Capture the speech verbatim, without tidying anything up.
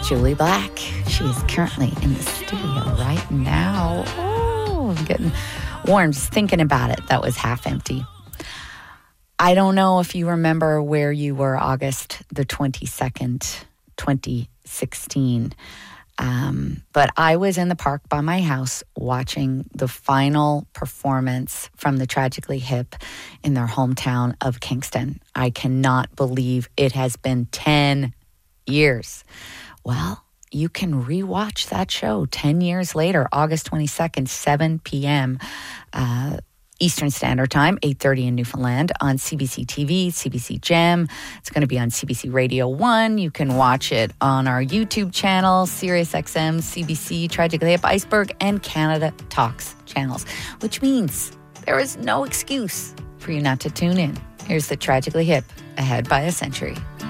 Julie Black. She is currently in the studio right now. Oh, I'm getting warm just thinking about it. That was half empty. I don't know if you remember where you were August the twenty-second, twenty sixteen. Um, but I was in the park by my house watching the final performance from the Tragically Hip in their hometown of Kingston. I cannot believe it has been ten years. Well, you can rewatch that show ten years later, August twenty-second, seven p.m. Uh, Eastern Standard Time, eight thirty in Newfoundland on C B C T V, C B C Gem. It's going to be on C B C Radio one. You can watch it on our YouTube channel, Sirius X M, C B C, Tragically Hip, Iceberg, and Canada Talks channels, which means there is no excuse for you not to tune in. Here's the Tragically Hip, Ahead by a Century.